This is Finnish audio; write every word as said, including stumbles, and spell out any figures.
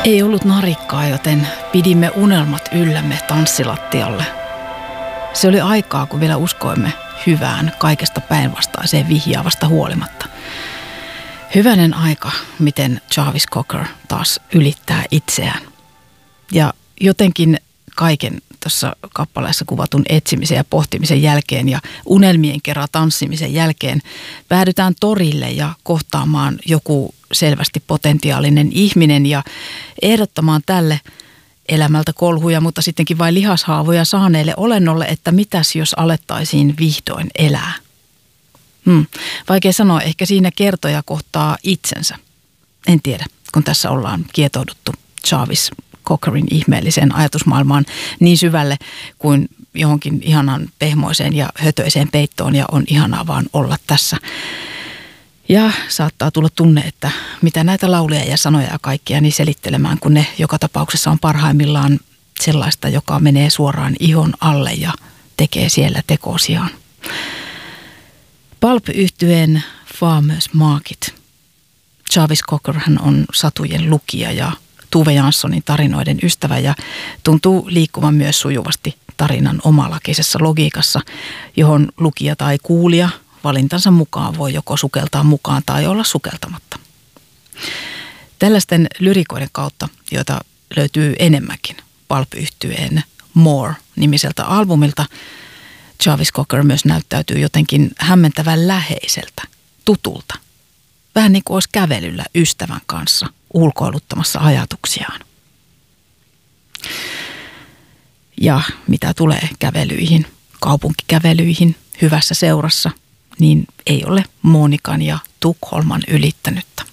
Ei ollut narikkaa, joten pidimme unelmat yllämme tanssilattialle. Se oli aikaa, kun vielä uskoimme hyvään kaikesta päinvastaiseen vihjaavasta huolimatta. Hyvänen aika, miten Jarvis Cocker taas ylittää itseään. Ja jotenkin kaiken tuossa kappaleessa kuvatun etsimisen ja pohtimisen jälkeen ja unelmien kerran tanssimisen jälkeen päädytään torille ja kohtaamaan joku selvästi potentiaalinen ihminen ja ehdottamaan tälle elämältä kolhuja, mutta sittenkin vain lihashaavoja saaneelle olennolle, että mitäs jos alettaisiin vihdoin elää. Hmm. Vaikea sanoa, ehkä siinä kertoja kohtaa itsensä. En tiedä, kun tässä ollaan kietouduttu Jarvis Cockerin ihmeelliseen ajatusmaailmaan niin syvälle kuin johonkin ihanan pehmoiseen ja hötöiseen peittoon ja on ihanaa vaan olla tässä. Ja saattaa tulla tunne, että mitä näitä lauluja ja sanoja ja kaikkia niin selittelemään, kun ne joka tapauksessa on parhaimmillaan sellaista, joka menee suoraan ihon alle ja tekee siellä tekosiaan. Pulp-yhtyeen Farmers Market. Jarvis Cocker hän on satujen lukija ja Tove Janssonin tarinoiden ystävä ja tuntuu liikkuvan myös sujuvasti tarinan omalakisessa logiikassa, johon lukija tai kuulija valintansa mukaan voi joko sukeltaa mukaan tai olla sukeltamatta. Tällaisten lyrikoiden kautta, joita löytyy enemmänkin Pulp-yhtyeen More-nimiseltä albumilta, Jarvis Cocker myös näyttäytyy jotenkin hämmentävän läheiseltä, tutulta. Vähän niin kuin olisi kävelyllä ystävän kanssa ulkoiluttamassa ajatuksiaan. Ja mitä tulee kävelyihin, kaupunkikävelyihin hyvässä seurassa, niin ei ole Monikan ja Tukholman ylittänyttä.